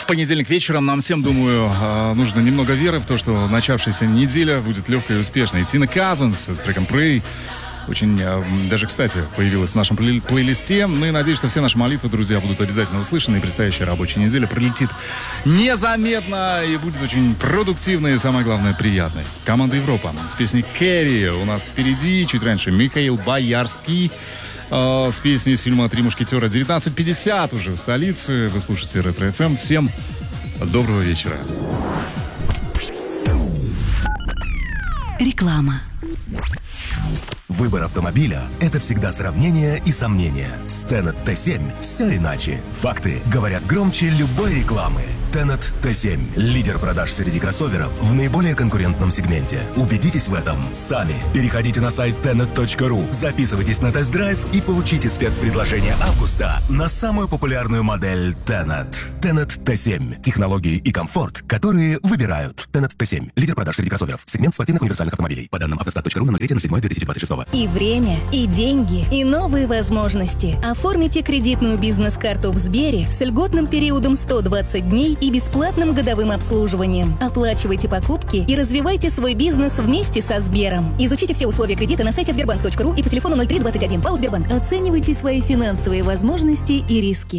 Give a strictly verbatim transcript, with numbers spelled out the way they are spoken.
В понедельник вечером нам всем, думаю, нужно немного веры в то, что начавшаяся неделя будет легкой и успешной. Тина Казанс с треком «Pray» очень даже, кстати, появилась в нашем плей- плейлисте. Ну и надеюсь, что все наши молитвы, друзья, будут обязательно услышаны. И предстоящая рабочая неделя пролетит незаметно и будет очень продуктивной и, самое главное, приятной. Команда Европа с песней «Кэрри» у нас впереди. Чуть раньше Михаил Боярский э, с песней из фильма «Три мушкетера». девятнадцать пятьдесят уже в столице. Вы слушаете Ретро эф эм. Всем доброго вечера. Реклама. Выбор автомобиля – это всегда сравнение и сомнения. С Tenet ти семь все иначе. Факты говорят громче любой рекламы. Tenet ти семь – лидер продаж среди кроссоверов в наиболее конкурентном сегменте. Убедитесь в этом сами. Переходите на сайт tenet точка ру, записывайтесь на тест-драйв и получите спецпредложение августа на самую популярную модель Tenet. Tenet ти семь – технологии и комфорт, которые выбирают. Tenet ти семь – лидер продаж среди кроссоверов. Сегмент спортивных универсальных автомобилей. По данным автостат точка ру на ноль третьего седьмого две тысячи двадцать шестого. И время, и деньги, и новые возможности. Оформите кредитную бизнес-карту в Сбере с льготным периодом сто двадцать дней и бесплатным годовым обслуживанием. Оплачивайте покупки и развивайте свой бизнес вместе со Сбером. Изучите все условия кредита на сайте сбербанк точка ру и по телефону ноль три двадцать один. ПАО «Сбербанк». Оценивайте свои финансовые возможности и риски.